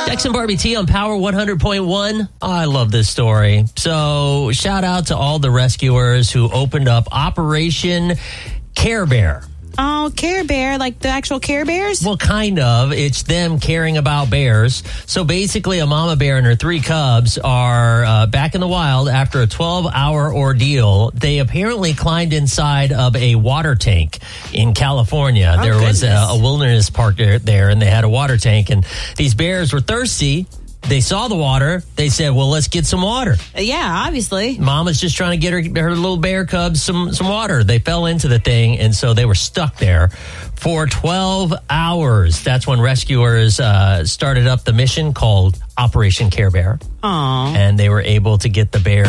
Dex and Barbie T on Power 100.1. I love this story. So shout out to all the rescuers who opened up Operation Care Bear. Oh, Care Bear, like the actual Care Bears? Well, kind of. It's them caring about bears. So basically, a mama bear and her 3 cubs are back in the wild after a 12-hour ordeal. They apparently climbed inside of a water tank in California. There was a wilderness park there, and they had a water tank. And these bears were thirsty. They saw the water. They said, well, let's get some water. Yeah, obviously. Mama's just trying to get her little bear cubs some water. They fell into the thing, and so they were stuck there for 12 hours. That's when rescuers started up the mission called Operation Care Bear. Aww. And they were able to get the bear